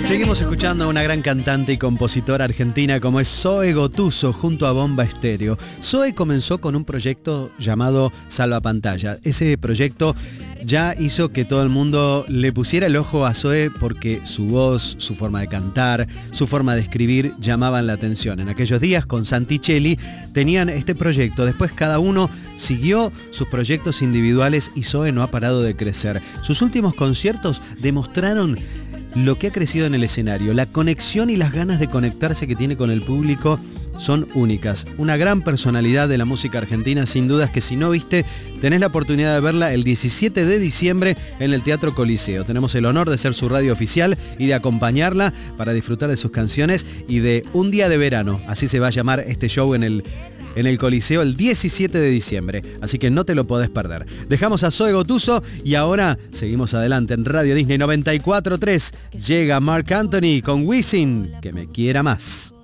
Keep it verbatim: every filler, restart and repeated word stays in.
Seguimos escuchando a una gran cantante y compositora argentina como es Zoe Gotuso junto a Bomba Estéreo. Zoe comenzó con un proyecto llamado Salvapantalla. Ese proyecto ya hizo que todo el mundo le pusiera el ojo a Zoe porque su voz, su forma de cantar, su forma de escribir llamaban la atención. En aquellos días con Santichelli tenían este proyecto. Después cada uno siguió sus proyectos individuales y Zoe no ha parado de crecer. Sus últimos conciertos demostraron lo que ha crecido en el escenario. La conexión y las ganas de conectarse que tiene con el público son únicas. Una gran personalidad de la música argentina, sin dudas que si no viste, tenés la oportunidad de verla el diecisiete de diciembre en el Teatro Coliseo. Tenemos el honor de ser su radio oficial y de acompañarla para disfrutar de sus canciones y de Un Día de Verano. Así se va a llamar este show en el en el Coliseo el diecisiete de diciembre, así que no te lo podés perder. Dejamos a Zoe Gotuso y ahora seguimos adelante en Radio Disney noventa y cuatro punto tres. Llega Marc Anthony con Wisin, que me quiera más.